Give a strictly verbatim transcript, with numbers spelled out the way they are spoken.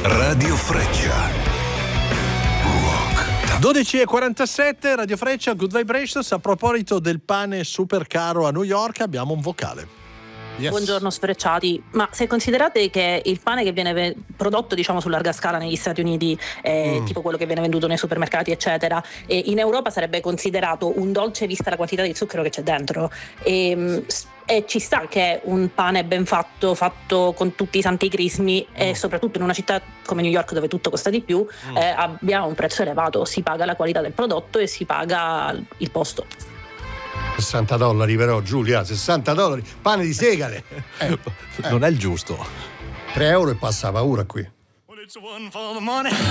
Radio Freccia. dodici e quarantasette, Radio Freccia, Good Vibrations. A proposito del pane super caro a New York, abbiamo un vocale. Yes. Buongiorno sfrecciati, ma se considerate che il pane che viene ve- prodotto diciamo su larga scala negli Stati Uniti è mm. tipo quello che viene venduto nei supermercati eccetera, e in Europa sarebbe considerato un dolce vista la quantità di zucchero che c'è dentro, e, e ci sta che un pane ben fatto, fatto con tutti i santi crismi mm. e soprattutto in una città come New York dove tutto costa di più mm. eh, abbia un prezzo elevato, si paga la qualità del prodotto e si paga il posto. sessanta dollari però, Giulia, sessanta dollari, pane di segale. Eh, non è il giusto. tre euro e passa paura qui. Well, it's one for the money.